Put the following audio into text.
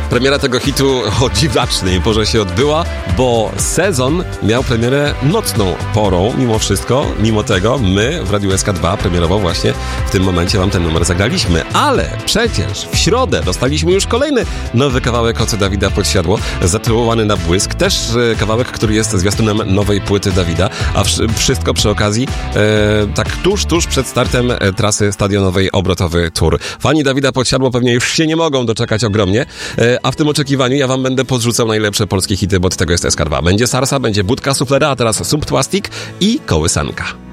Premiera tego hitu o dziwacznej porze się odbyła, bo sezon miał premierę nocną porą, mimo wszystko, mimo tego my w Radiu SK2 premierowo właśnie w tym momencie wam ten numer zagraliśmy, ale przecież w środę dostaliśmy już kolejny nowy kawałek od Dawida Podsiadło, zatytułowany Na błysk, też kawałek, który jest zwiastunem nowej płyty Dawida, a wszystko przy okazji tak tuż przed startem trasy stadionowej Obrotowy Tour. Fani Dawida Podsiadło pewnie już się nie mogą doczekać ogromnie, a w tym oczekiwaniu ja wam będę podrzucał najlepsze polskie hity, bo od tego jest SK2. Będzie Sarsa, będzie Budka Suflera, a teraz Subplastik i Kołysanka.